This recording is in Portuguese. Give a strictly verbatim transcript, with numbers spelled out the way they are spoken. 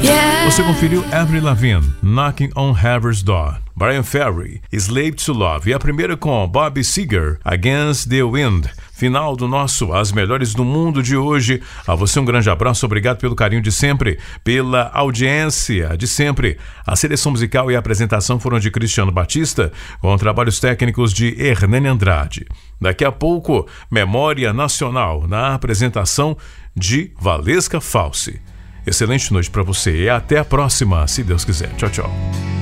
Você conferiu Avril Lavigne, Knocking on Heaven's Door, Brian Ferry, Slave to Love, e a primeira com Bob Seger, Against the Wind. Final do nosso As Melhores do Mundo de hoje. A você um grande abraço, obrigado pelo carinho de sempre, pela audiência de sempre. A seleção musical e a apresentação foram de Cristiano Batista, com trabalhos técnicos de Hernani Andrade. Daqui a pouco, Memória Nacional, na apresentação de Valesca Falsi. Excelente noite para você e até a próxima, se Deus quiser. Tchau, tchau.